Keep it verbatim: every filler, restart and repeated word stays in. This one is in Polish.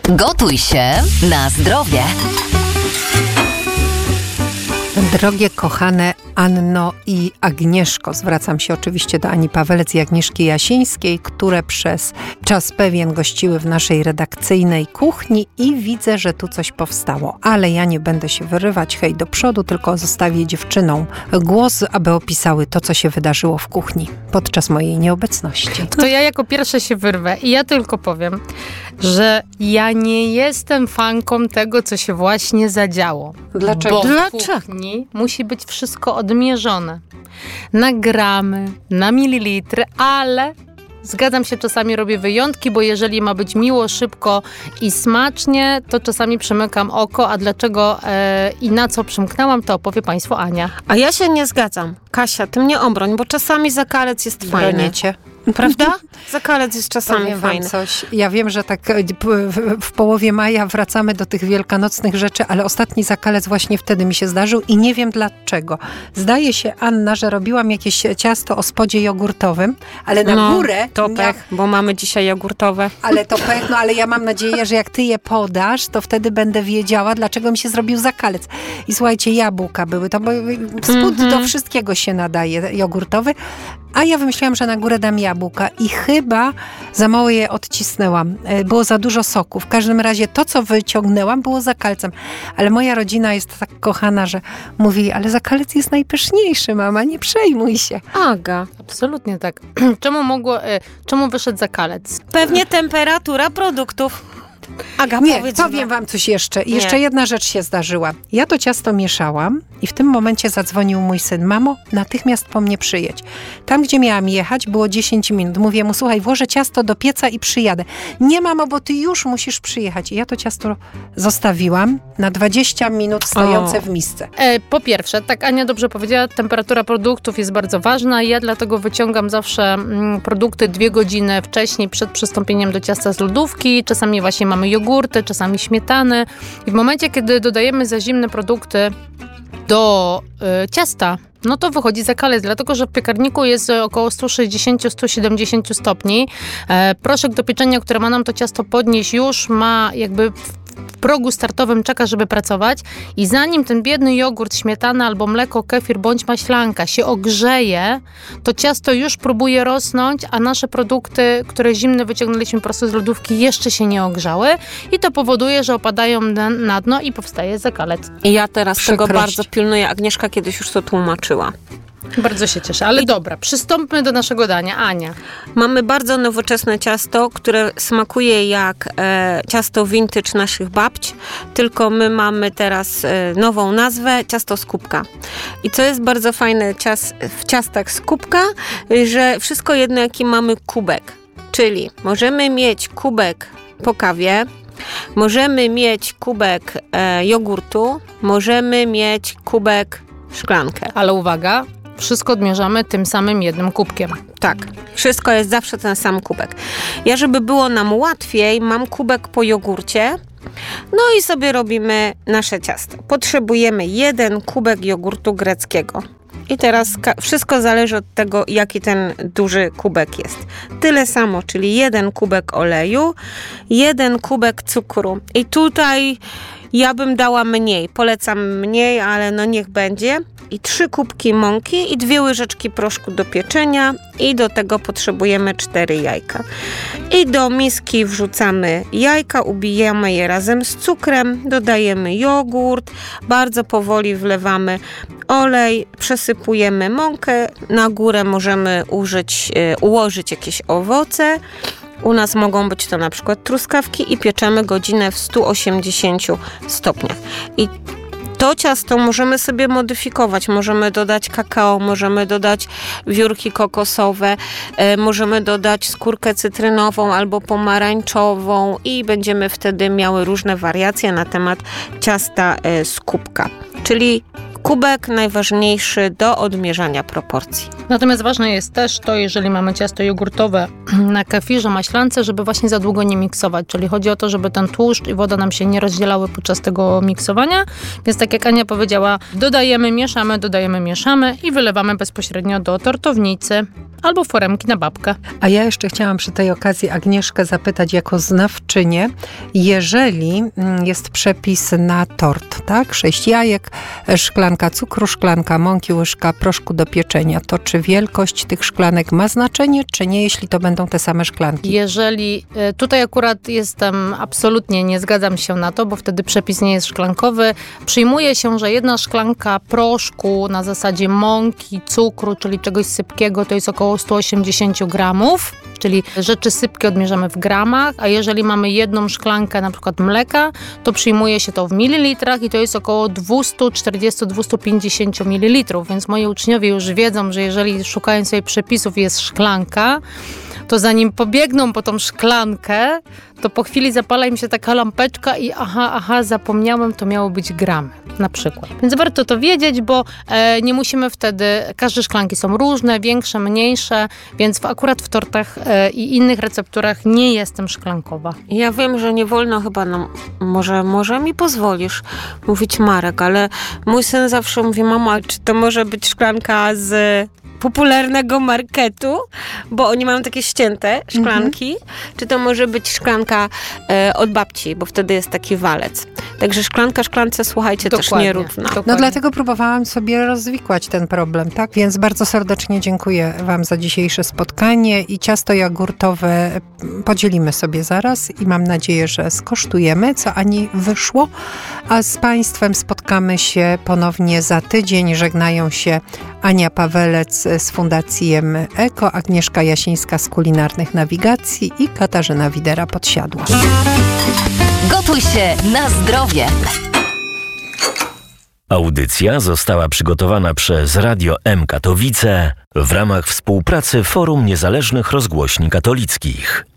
Gotuj się na zdrowie. Drogie, kochane Anno i Agnieszko, zwracam się oczywiście do Ani Pawelec i Agnieszki Jasińskiej, które przez czas pewien gościły w naszej redakcyjnej kuchni i widzę, że tu coś powstało. Ale ja nie będę się wyrywać hej do przodu, tylko zostawię dziewczynom głos, aby opisały to, co się wydarzyło w kuchni podczas mojej nieobecności. To ja jako pierwsza się wyrwę i ja tylko powiem, że ja nie jestem fanką tego, co się właśnie zadziało. Dlaczego? Bo w Dlaczego? kuchni musi być wszystko odmierzone. Na gramy, na mililitry, ale zgadzam się, czasami robię wyjątki, bo jeżeli ma być miło, szybko i smacznie, to czasami przymykam oko, a dlaczego e, i na co przymknęłam, to opowie Państwu Ania. A ja się nie zgadzam. Kasia, ty mnie obroń, bo czasami zakalec jest fajny. Bronicie. Prawda? Zakalec jest czasami Powiem wam fajny. coś. Ja wiem, że tak w, w połowie maja wracamy do tych wielkanocnych rzeczy, ale ostatni zakalec właśnie wtedy mi się zdarzył i nie wiem dlaczego. Zdaje się, Anna, że robiłam jakieś ciasto o spodzie jogurtowym, ale na no, górę... To mia- pech, bo mamy dzisiaj jogurtowe. Ale to pech, no ale ja mam nadzieję, że jak ty je podasz, to wtedy będę wiedziała, dlaczego mi się zrobił zakalec. I słuchajcie, jabłka były, to bo spód Mhm. do wszystkiego się nadaje, jogurtowy, a ja wymyśliłam, że na górę dam jabłka i chyba za mało je odcisnęłam. Było za dużo soku. W każdym razie to, co wyciągnęłam, było zakalcem. Ale moja rodzina jest tak kochana, że mówi, ale zakalec jest najpyszniejszy, mama, nie przejmuj się. Aga. Absolutnie tak. Czemu mogło, e, czemu wyszedł zakalec? Pewnie temperatura produktów. Aga, Nie, powiedz powiem wam coś jeszcze. I Nie. jeszcze jedna rzecz się zdarzyła. Ja to ciasto mieszałam i w tym momencie zadzwonił mój syn. Mamo, natychmiast po mnie przyjedź. Tam, gdzie miałam jechać, było dziesięć minut. Mówię mu, słuchaj, włożę ciasto do pieca i przyjadę. Nie, mamo, bo ty już musisz przyjechać. I ja to ciasto zostawiłam na dwadzieścia minut stojące O. w misce. E, po pierwsze, tak Ania dobrze powiedziała, temperatura produktów jest bardzo ważna. Ja dlatego wyciągam zawsze mm, produkty dwie godziny wcześniej przed przystąpieniem do ciasta z lodówki. Czasami właśnie mamy jogurty, czasami śmietany. I w momencie, kiedy dodajemy za zimne produkty do y, ciasta, no to wychodzi zakalec, dlatego że w piekarniku jest około sto sześćdziesiąt do stu siedemdziesięciu stopni. E, proszek do pieczenia, który ma nam to ciasto podnieść, już ma jakby w w progu startowym czeka, żeby pracować i zanim ten biedny jogurt, śmietana albo mleko, kefir bądź maślanka się ogrzeje, to ciasto już próbuje rosnąć, a nasze produkty, które zimne wyciągnęliśmy prosto z lodówki, jeszcze się nie ogrzały i to powoduje, że opadają na, na dno i powstaje zakalec. I ja teraz tego Przykrość. bardzo pilnuję. Agnieszka kiedyś już to tłumaczyła. Bardzo się cieszę, ale dobra, przystąpmy do naszego dania. Ania. Mamy bardzo nowoczesne ciasto, które smakuje jak e, ciasto vintage naszych babć, tylko my mamy teraz e, nową nazwę, ciasto z kubka. I co jest bardzo fajne cias, w ciastach z kubka, że wszystko jedno jaki mamy kubek. Czyli możemy mieć kubek po kawie, możemy mieć kubek e, jogurtu, możemy mieć kubek szklankę. Ale uwaga, wszystko odmierzamy tym samym jednym kubkiem. Tak, wszystko jest zawsze ten sam kubek. Ja, żeby było nam łatwiej, mam kubek po jogurcie, no i sobie robimy nasze ciasto. Potrzebujemy jeden kubek jogurtu greckiego. I teraz ka- wszystko zależy od tego, jaki ten duży kubek jest. Tyle samo, czyli jeden kubek oleju, jeden kubek cukru. I tutaj ja bym dała mniej, polecam mniej, ale no niech będzie. I trzy kubki mąki i dwie łyżeczki proszku do pieczenia i do tego potrzebujemy cztery jajka. I do miski wrzucamy jajka, ubijamy je razem z cukrem, dodajemy jogurt, bardzo powoli wlewamy olej, przesypujemy mąkę, na górę możemy użyć, e, ułożyć jakieś owoce. U nas mogą być to na przykład truskawki i pieczemy godzinę w stu osiemdziesięciu stopniach. I to ciasto możemy sobie modyfikować. Możemy dodać kakao, możemy dodać wiórki kokosowe, e, możemy dodać skórkę cytrynową albo pomarańczową i będziemy wtedy miały różne wariacje na temat ciasta e, z kubka. Czyli kubek najważniejszy do odmierzania proporcji. Natomiast ważne jest też to, jeżeli mamy ciasto jogurtowe na kefirze, maślance, żeby właśnie za długo nie miksować. Czyli chodzi o to, żeby ten tłuszcz i woda nam się nie rozdzielały podczas tego miksowania. Więc tak jak Ania powiedziała, dodajemy, mieszamy, dodajemy, mieszamy i wylewamy bezpośrednio do tortownicy albo foremki na babkę. A ja jeszcze chciałam przy tej okazji Agnieszkę zapytać jako znawczynię, jeżeli jest przepis na tort, tak? Sześć jajek, szklanka cukru, szklanka mąki, łyżka proszku do pieczenia, to czy wielkość tych szklanek ma znaczenie, czy nie, jeśli to będą te same szklanki? Jeżeli, tutaj akurat jestem, absolutnie nie zgadzam się na to, bo wtedy przepis nie jest szklankowy. Przyjmuje się, że jedna szklanka proszku na zasadzie mąki, cukru, czyli czegoś sypkiego, to jest około sto osiemdziesiąt gramów, czyli rzeczy sypkie odmierzamy w gramach, a jeżeli mamy jedną szklankę na przykład mleka, to przyjmuje się to w mililitrach i to jest około dwieście czterdzieści do dwustu pięćdziesięciu mililitrów, więc moi uczniowie już wiedzą, że jeżeli szukają sobie przepisów jest szklanka, to zanim pobiegną po tą szklankę, to po chwili zapala im się taka lampeczka i aha, aha, zapomniałem, to miało być gramy na przykład. Więc warto to wiedzieć, bo e, nie musimy wtedy, każde szklanki są różne, większe, mniejsze, więc w, akurat w tortach e, i innych recepturach nie jestem szklankowa. Ja wiem, że nie wolno chyba, no, może, może mi pozwolisz mówić Marek, ale mój syn zawsze mówi, mama, czy to może być szklanka z popularnego marketu, bo oni mają takie ścięte szklanki, mhm. czy to może być szklanka e, od babci, bo wtedy jest taki walec. Także szklanka szklance, słuchajcie, Dokładnie, też nierówna. dokładnie. No dlatego próbowałam sobie rozwikłać ten problem, tak? Więc bardzo serdecznie dziękuję wam za dzisiejsze spotkanie i ciasto jogurtowe podzielimy sobie zaraz i mam nadzieję, że skosztujemy, co Ani wyszło, a z państwem spotkamy się ponownie za tydzień. Żegnają się Ania Pawelec z Fundacji Eko, Agnieszka Jasińska z Kulinarnych Nawigacji i Katarzyna Widera-Podsiadła. Gotuj się na zdrowie. Audycja została przygotowana przez Radio M Katowice w ramach współpracy Forum Niezależnych Rozgłośni Katolickich.